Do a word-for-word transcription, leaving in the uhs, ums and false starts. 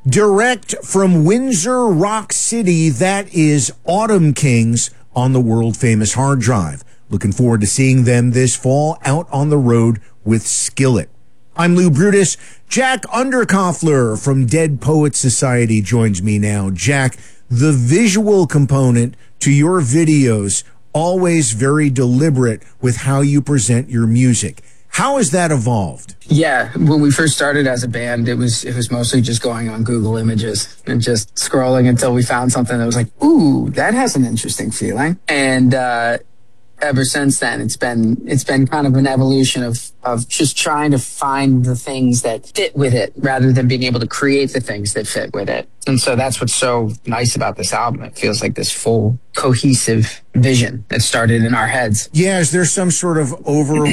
Direct from Windsor Rock City, that is Autumn Kings on the world-famous hard drive. Looking forward to seeing them this fall out on the road with Skillet. I'm Lou Brutus. Jack Underkoffler from Dead Poets Society joins me now. Jack, the visual component to your videos, always very deliberate with how you present your music. How has that evolved? Yeah, when we first started as a band, it was it was mostly just going on Google Images and just scrolling until we found something that was like, ooh, that has an interesting feeling. And uh, ever since then, it's been it's been kind of an evolution of of just trying to find the things that fit with it rather than being able to create the things that fit with it. And so that's what's so nice about this album. It feels like this full cohesive vision that started in our heads. Yeah, is there some sort of over